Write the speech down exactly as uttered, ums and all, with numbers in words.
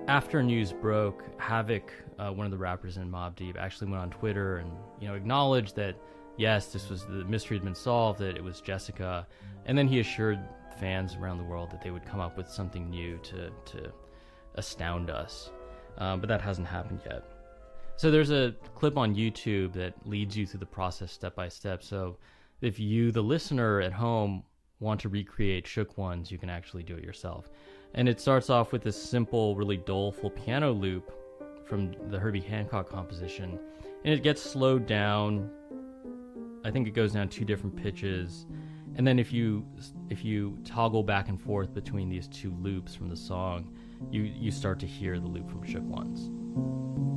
after news broke, Havoc, uh, one of the rappers in Mobb Deep, actually went on Twitter and, you know, acknowledged that, yes, this was, the mystery had been solved, that it was Jessica. And then he assured fans around the world that they would come up with something new to, to astound us. Um, but that hasn't happened yet. So there's a clip on YouTube that leads you through the process step by step. So if you, the listener at home, want to recreate Shook Ones, you can actually do it yourself. And it starts off with this simple, really doleful piano loop from the Herbie Hancock composition. And it gets slowed down. I think it goes down two different pitches. And then if you if you toggle back and forth between these two loops from the song, you, you start to hear the loop from Shook Ones.